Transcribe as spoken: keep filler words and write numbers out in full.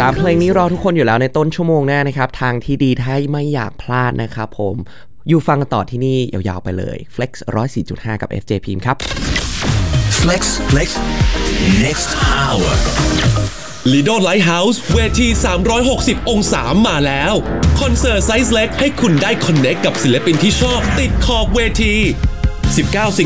ามเพลงนี้รอทุกคนอยู่แล้วในต้นชั่วโมงหน้านะครับทางที่ดีถ้าไม่อยากพลาดนะครับผมอยู่ฟังกันต่อที่นี่ยาวๆไปเลย Flex หนึ่งร้อยสี่จุดห้า กับ เอฟ เจ Pim ครับ Flex Flex next hour Lido Lighthouse เวทีสามร้อยหกสิบองศามาแล้วคอนเสิร์ตไซส์เล็กให้คุณได้คอนเนคกับศิลปินที่ชอบติดขอบเวทีสิบเก้า